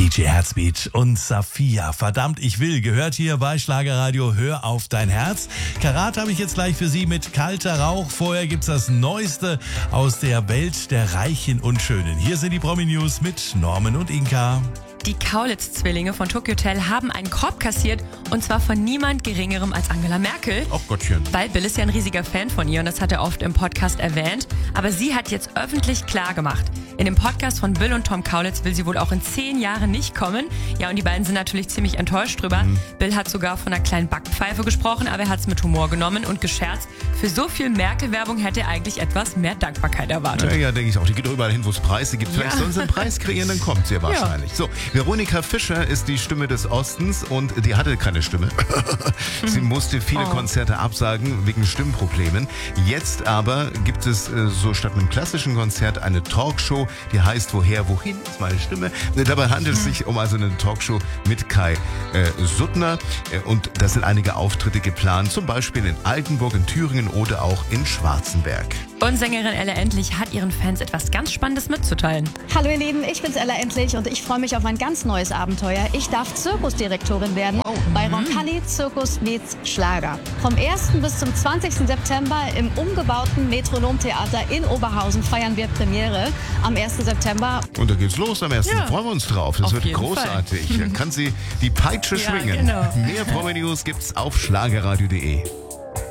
DJ Herzbeat und Safia. Verdammt, ich will, gehört hier bei Schlagerradio. Hör auf dein Herz. Karat habe ich jetzt gleich für Sie mit Kalter Rauch. Vorher gibt's das Neueste aus der Welt der Reichen und Schönen. Hier sind die Promi-News mit Norman und Inka. Die Kaulitz-Zwillinge von Tokyo Hotel haben einen Korb kassiert und zwar von niemand Geringerem als Angela Merkel. Ach Gottchen. Weil Bill ist ja ein riesiger Fan von ihr und das hat er oft im Podcast erwähnt. Aber sie hat jetzt öffentlich klar gemacht, in dem Podcast von Bill und Tom Kaulitz will sie wohl auch in 10 Jahren nicht kommen. Ja, und die beiden sind natürlich ziemlich enttäuscht drüber. Bill hat sogar von einer kleinen Backpfeife gesprochen, aber er hat es mit Humor genommen und gescherzt. Für so viel Merkel-Werbung hätte er eigentlich etwas mehr Dankbarkeit erwartet. Ja, denke ich auch. Die geht überall hin, wo es Preise gibt. Vielleicht sollen sie einen Preis kreieren, dann kommt sie wahrscheinlich. So, Veronika Fischer ist die Stimme des Ostens und die hatte keine Stimme. Sie musste viele Konzerte absagen wegen Stimmproblemen. Jetzt aber gibt es so statt einem klassischen Konzert eine Talkshow, die heißt Woher, Wohin ist meine Stimme. Dabei handelt es sich um also eine Talkshow mit Kai Suttner und da sind einige Auftritte geplant, zum Beispiel in Altenburg, in Thüringen oder auch in Schwarzenberg. Und Sängerin Ella Endlich hat ihren Fans etwas ganz Spannendes mitzuteilen. Hallo ihr Lieben, ich bin's Ella Endlich und ich freue mich auf ein ganz neues Abenteuer. Ich darf Zirkusdirektorin werden bei Roncalli Zirkus meets Schlager. Vom 1. bis zum 20. September im umgebauten Metronomtheater in Oberhausen feiern wir Premiere am 1. September. Und da geht's los am 1. Ja. Freuen wir uns drauf. Das Auf wird jeden großartig. Da kann sie die Peitsche schwingen. Genau. Mehr Promi-News gibt's auf schlagerradio.de.